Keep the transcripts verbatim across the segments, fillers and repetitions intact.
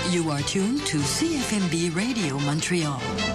You are tuned to сі еф ем бі Radio Montreal.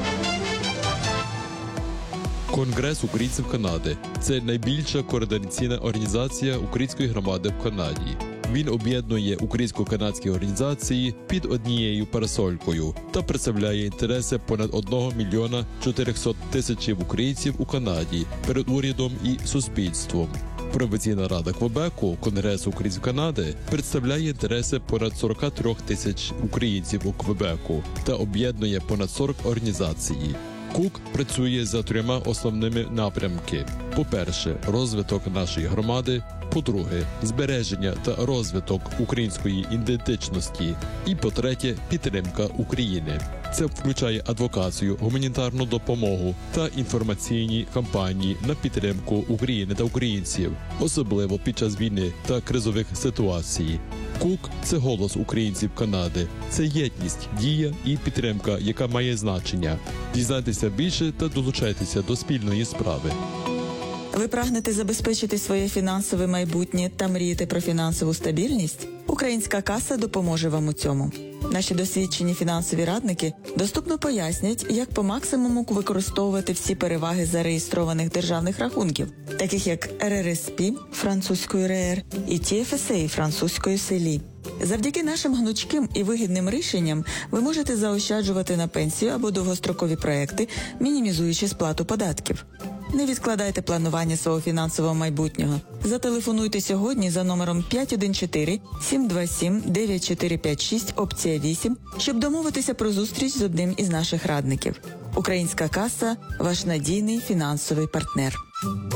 Конгрес українців Канади – це найбільша координаційна організація української громади в Канаді. Він об'єднує українсько-канадські організації під однією парасолькою та представляє інтереси понад одного мільйона чотирьохсот тисячів українців у Канаді перед урядом і суспільством. Провінційна рада Квебеку, Конгресу українців Канади, представляє інтереси понад сорок три тисяч українців у Квебеку та об'єднує понад сорок організацій. КУК працює за трьома основними напрямки. По-перше, розвиток нашої громади. По-друге, збереження та розвиток української ідентичності. І по-третє, підтримка України. Це включає адвокацію, гуманітарну допомогу та інформаційні кампанії на підтримку України та українців, особливо під час війни та кризових ситуацій. КУК – це голос українців Канади. Це єдність, дія і підтримка, яка має значення. Дізнайтеся більше та долучайтеся до спільної справи. Ви прагнете забезпечити своє фінансове майбутнє та мрієте про фінансову стабільність? Українська каса допоможе вам у цьому. Наші досвідчені фінансові радники доступно пояснять, як по максимуму використовувати всі переваги зареєстрованих державних рахунків, таких як ар ар ес пі французькою РЕР і ті еф ес ей французькою селі. Завдяки нашим гнучким і вигідним рішенням ви можете заощаджувати на пенсію або довгострокові проекти, мінімізуючи сплату податків. Не відкладайте планування свого фінансового майбутнього. Зателефонуйте сьогодні за номером п'ять один чотири сім два сім дев'ять чотири п'ять шість, опція вісім, щоб домовитися про зустріч з одним із наших радників. Українська каса – ваш надійний фінансовий партнер.